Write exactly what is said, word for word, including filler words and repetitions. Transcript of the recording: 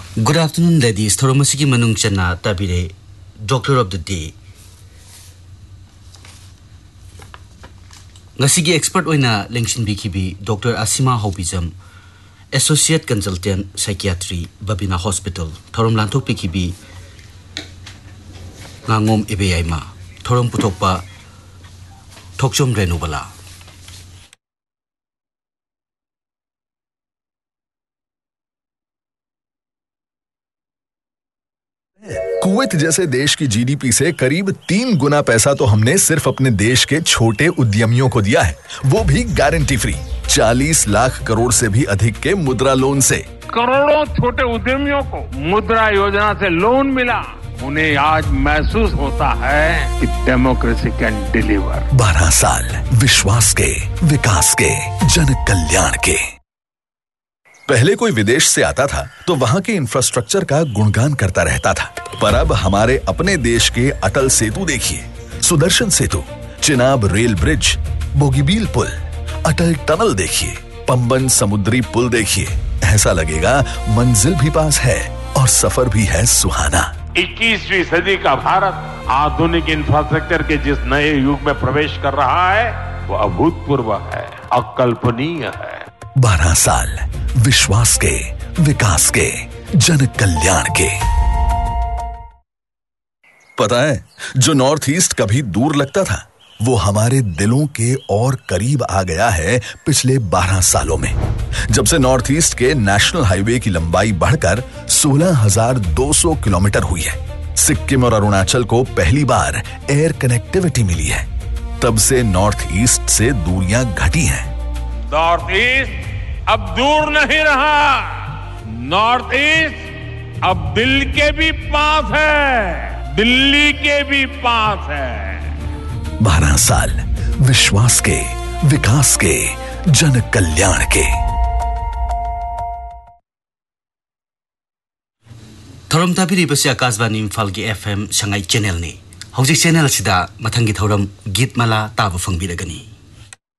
Good afternoon, ladies. Thoromasiki manung chana tabire Doctor of the Day. Ngasigi expert oina lengshin bikibi Doctor Asima Hobizam, Associate Consultant Psychiatry, Babina Hospital. Thorom lantok bikibi ngangom ebeyaima. Thorom putokpa Tokchom Renubala. Kuwait जैसे देश की GDP से करीब तीन गुना पैसा तो हमने सिर्फ अपने देश के छोटे उद्यमियों को दिया है, वो भी गारंटी फ्री। चालीस लाख करोड़ से भी अधिक के मुद्रा लोन से करोड़ों छोटे उद्यमियों को मुद्रा योजना से लोन मिला। उन्हें आज महसूस होता है कि डेमोक्रेसी कैन डिलीवर। बारह साल विश्वास के, विकास के, जन कल्याण के। पहले कोई विदेश से आता था तो वहां के इंफ्रास्ट्रक्चर का गुणगान करता रहता था, पर अब हमारे अपने देश के अटल सेतु देखिए, सुदर्शन सेतु, चिनाब रेल ब्रिज, बोगीबील पुल, अटल टनल देखिए, पंबन समुद्री पुल देखिए। ऐसा लगेगा मंजिल भी पास है और सफर भी है सुहाना। इक्कीसवीं सदी का भारत आधुनिक इंफ्रास्ट्रक्चर के जिस नए युग में प्रवेश कर रहा है वो अभूतपूर्व है, अकल्पनीय है। बारह साल विश्वास के, विकास के, जन कल्याण के। पता है, जो नॉर्थ ईस्ट कभी दूर लगता था वो हमारे दिलों के और करीब आ गया है पिछले बारह सालों में। जब से नॉर्थ ईस्ट के नेशनल हाईवे की लंबाई बढ़कर सोलह हज़ार दो सौ किलोमीटर हुई है, सिक्किम और अरुणाचल को पहली बार एयर कनेक्टिविटी मिली है, तब से नॉर्थ ईस्ट से दूरियां घटी हैं। नॉर्थ ईस्ट अब दूर नहीं रहा। नॉर्थ ईस्ट अब दिल के भी पास है, दिल्ली के भी पास है। बारह साल विश्वास के, विकास के, जन कल्याण के। थौरम ताबिरिबसे आकाशवाणी इम्फाल की एफएम संगाई चैनल ने हौजिक चैनल सिदा मथंगी थौरम गीत माला ताब फंगबिरगनी।